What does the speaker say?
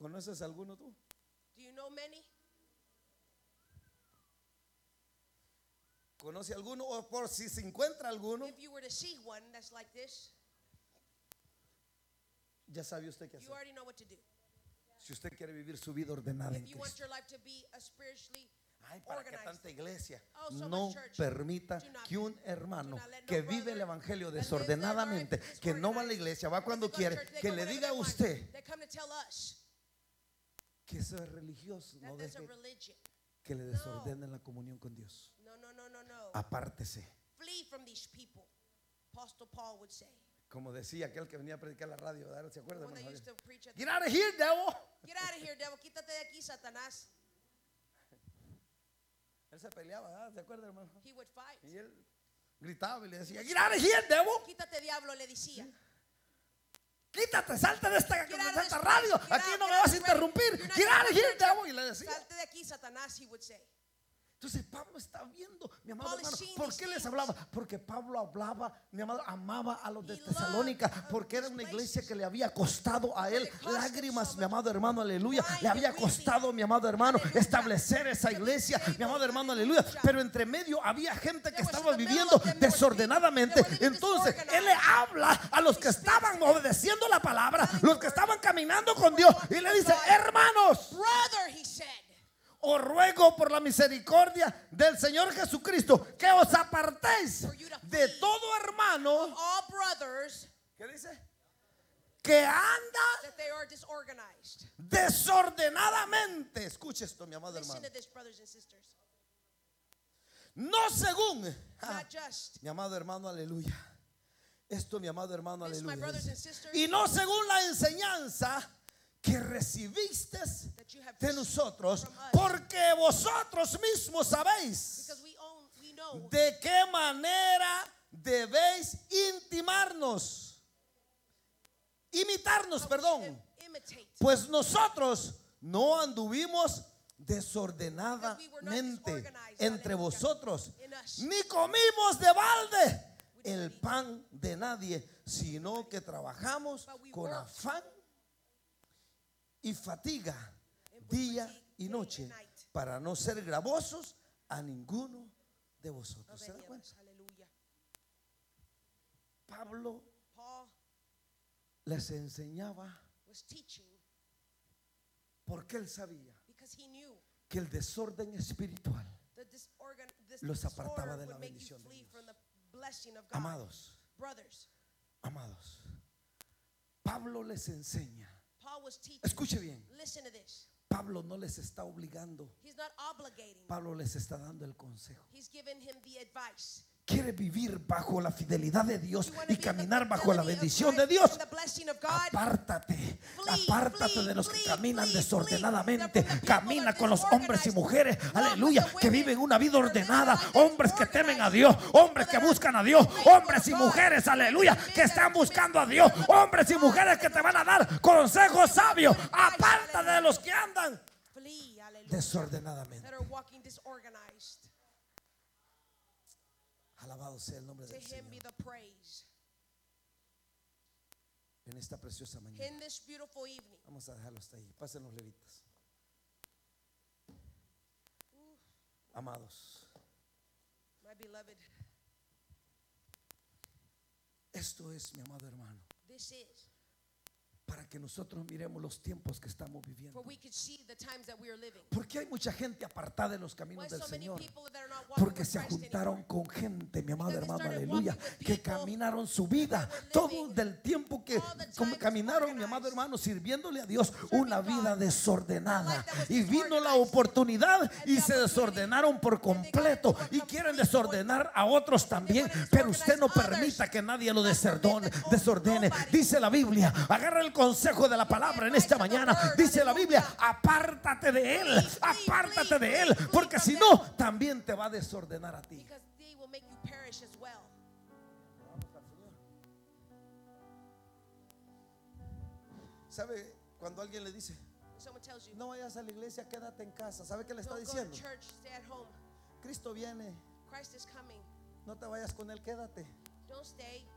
¿Conoces alguno tú? Do you know many? ¿Conoce alguno? O por si se encuentra alguno, If you were to see one that's like this, ya sabe usted qué you hacer. already know what to do. Si usted quiere vivir su vida ordenada en If you want Cristo. your life to be a spiritually Ay, para que organized. tanta iglesia Oh, so no much church. permita Do not- que un hermano do not let no que vive brother el evangelio that lives desordenadamente, their life que no va a la disorganized, iglesia, va cuando doesn't go to quiere, church, they que go le whenever diga a they want. usted They come to tell us que eso es religioso. that No there's a deje religion. que le desordenen la comunión con Dios. No, no, no, no, no. Apártese. Flee from these people. Apostle Paul would say. Como decía aquel que venía a predicar la radio, ¿verdad? ¿Se The acuerda, one that hermano used Javier? to preach at Get out of here, devil. Get out of here, devil. Quítate de aquí, Satanás. Él se peleaba, ¿verdad? ¿Se acuerda, hermano? He would fight. Y él gritaba y le decía, get out of here, devil. Quítate, diablo, le decía. Quítate, salte de esta, Get out of this radio. place. Get Aquí out, no get me out vas a of this interrumpir. place. Get out of here, You're not devil. Y le decía. Salte de aquí, Satanás, he would say. Entonces Pablo está viendo, mi amado Paul is hermano, seeing ¿por these qué les things. hablaba? Porque Pablo hablaba, mi amado, amaba a los de He Tesalónica, loved porque era these una places. iglesia que le había costado a él Because it cost him lágrimas, so mi amado hermano, aleluya. crying Le había and weeping. costado, mi amado hermano, Aleluya. establecer esa iglesia, mi amado hermano, aleluya. Pero entre medio había gente que There was estaba in the middle viviendo of them, there was desordenadamente. people that were living Entonces disorganized. él le habla a los que estaban obedeciendo la palabra, los que estaban caminando con Dios, y le dice, hermanos, Brother, he said. os ruego por la misericordia del Señor Jesucristo que os apartéis de todo hermano. All brothers ¿Qué dice? Que anda that they are disorganized. desordenadamente. Escuche esto, mi amado Listen hermano. to this, brothers and sisters. No según. Not just. Mi amado hermano, aleluya. Esto, mi amado hermano, This, my aleluya. brothers and sisters, Y no según la enseñanza que recibiste that you have de nosotros, from us. porque vosotros mismos sabéis Because we know de qué manera debéis imitarnos, perdón, imitate. pues nosotros no anduvimos desordenadamente entre vosotros, ni comimos de balde el pan de nadie, sino que trabajamos con afán y fatiga día y noche para no ser gravosos a ninguno de vosotros. ¿Se da cuenta? Hallelujah. Pablo Paul les enseñaba was teaching porque él sabía because he knew que el desorden espiritual, that this los apartaba de la would make you bendición de flee Dios. from the blessing of God. Amados, Brothers, amados, Pablo les enseña. Paul was teaching. Escuche bien, Listen to this. Pablo no les está obligando, He's not obligating. Pablo les está dando el consejo. He's giving him the advice. Quiere vivir bajo la fidelidad de Dios You wanna y be in the caminar bajo la fidelity of bendición de Christ Dios. and the blessing of God. Apártate, Flee, apártate flee, de los que flee, caminan flee, desordenadamente. flee. The people Camina that con los hombres y mujeres, disorganized. aleluya, Walk with the que women. viven una vida They're living ordenada. a life Hombres que organized. temen a Dios, hombres que People that buscan a Dios, faithful hombres y to God. mujeres, aleluya, Men que that están are buscando a committed Dios, to God. hombres y mujeres que te van a dar consejos sabios. Apártate de los que andan Flee, hallelujah. desordenadamente. That are walking disorganized. Alabado sea el nombre To del him be Señor. the praise. En esta preciosa mañana. In this beautiful evening. Vamos a dejarlo hasta ahí. Pasen los levitas. Amados, My beloved, esto es, mi amado hermano, this is para que nosotros miremos los tiempos que estamos viviendo. for we could see the times that we are living. Porque hay mucha gente apartada de los Why caminos del so many Señor. people that are not walking Porque with se Christ juntaron anymore? con gente, mi amado Because they hermano, started aleluya, walking with que people caminaron su vida, that were todo living del tiempo que all the time caminaron, mi disorganized. amado hermano, sirviéndole a Dios, Serving una vida God. desordenada. A life that was Y vino la disorganized. oportunidad And y the se opportunity. desordenaron por And they got completo into a y quieren complete desordenar a otros también, wanna pero usted no disorganize permita others. que nadie lo Not permit that desordene. nobody. Dice la Biblia, agarra el consejo de la palabra en esta mañana. Dice la Biblia, apártate de él, apártate de él, porque si no, también te va a desordenar a ti. Because they will make you perish as well. ¿Sabe cuando alguien le dice, Someone tells you, no vayas a la iglesia, quédate en casa? ¿Sabe qué le está don't go diciendo? to church, stay at home. Cristo viene, Christ is coming. no te vayas con él, quédate. Don't stay.